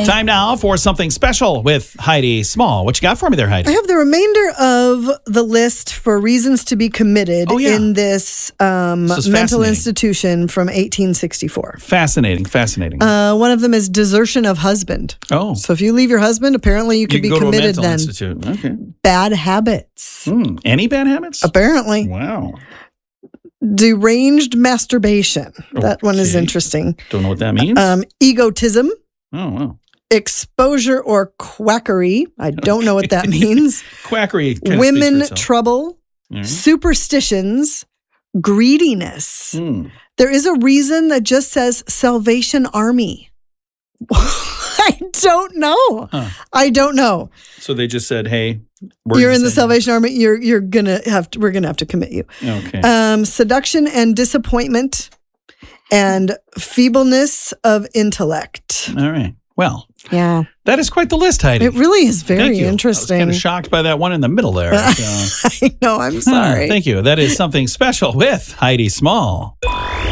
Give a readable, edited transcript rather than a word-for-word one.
today. Time now for something special with Heidi Small. What you got for me there, Heidi? I have the remainder of the list for reasons to be committed in this mental institution from 1864. Fascinating. One of them is desertion of husband. Oh. So if you leave your husband, apparently you could be committed then. Institute. Okay. Bad habits. Any bad habits? Apparently. Wow. Deranged masturbation. That one is interesting. Don't know what that means. Egotism. Oh, wow. Exposure or quackery. I don't know what that means. Quackery. Women trouble. Superstitions. Greediness. There is a reason that just says Salvation Army. I don't know. I don't know. So they just said, "Hey, you're in the Salvation Army. We're gonna have to commit you." Okay. Seduction and disappointment, and feebleness of intellect. All right. Well, yeah, that is quite the list, Heidi. It really is very interesting. I was kind of shocked by that one in the middle there. I know. I'm sorry. Thank you. That is something special with Heidi Small.